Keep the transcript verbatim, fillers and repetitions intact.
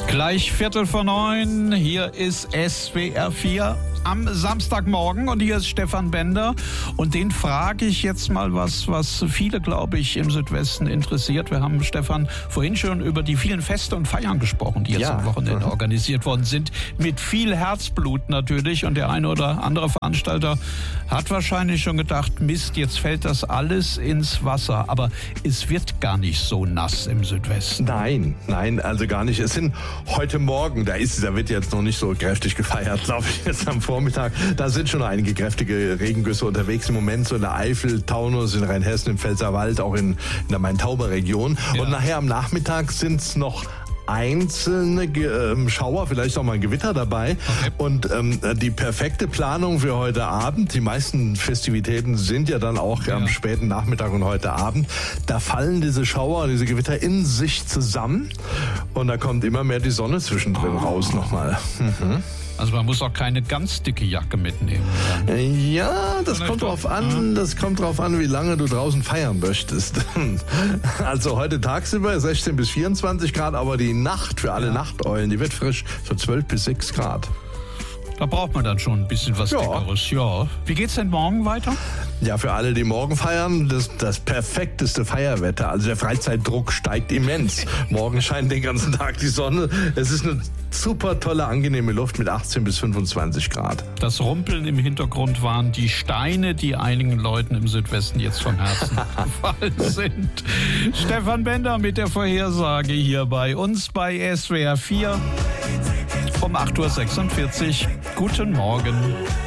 Gleich Viertel vor neun, hier ist S W R vier am Samstagmorgen und hier ist Stefan Bender und den frage ich jetzt mal was, was viele, glaube ich, im Südwesten interessiert. Wir haben, Stefan, vorhin schon über die vielen Feste und Feiern gesprochen, die jetzt ja. am Wochenende mhm. organisiert worden sind, mit viel Herzblut natürlich, und der eine oder andere Veranstalter hat wahrscheinlich schon gedacht, Mist, jetzt fällt das alles ins Wasser, aber es wird gar nicht so nass im Südwesten. Nein, nein, also gar nicht. Es sind heute Morgen, da ist, da wird jetzt noch nicht so kräftig gefeiert, glaube ich, jetzt am Vormittag. Da sind schon einige kräftige Regengüsse unterwegs im Moment, so in der Eifel, Taunus, in Rheinhessen, im Pfälzerwald, auch in, in der Main-Tauber-Region. Ja. Und nachher am Nachmittag sind es noch einzelne äh, Schauer, vielleicht auch mal ein Gewitter dabei. Okay. Und ähm, die perfekte Planung für heute Abend, die meisten Festivitäten sind ja dann auch ja. am späten Nachmittag und heute Abend, da fallen diese Schauer, diese Gewitter in sich zusammen und da kommt immer mehr die Sonne zwischendrin oh. raus nochmal. Mhm. Also man muss auch keine ganz dicke Jacke mitnehmen. Dann. Ja, das kommt drauf an, das kommt drauf an, wie lange du draußen feiern möchtest. Also heute tagsüber sechzehn bis vierundzwanzig Grad, aber die Nacht für alle ja. Nachteulen, die wird frisch, so zwölf bis sechs Grad. Da braucht man dann schon ein bisschen was ja. Dickeres. Ja. Wie geht's denn morgen weiter? Ja, für alle, die morgen feiern, das, das perfekteste Feierwetter. Also der Freizeitdruck steigt immens. Morgen scheint den ganzen Tag die Sonne. Es ist eine super tolle, angenehme Luft mit achtzehn bis fünfundzwanzig Grad. Das Rumpeln im Hintergrund waren die Steine, die einigen Leuten im Südwesten jetzt vom Herzen gefallen sind. Stefan Bender mit der Vorhersage hier bei uns bei S W R vier um acht Uhr sechsundvierzig. Guten Morgen.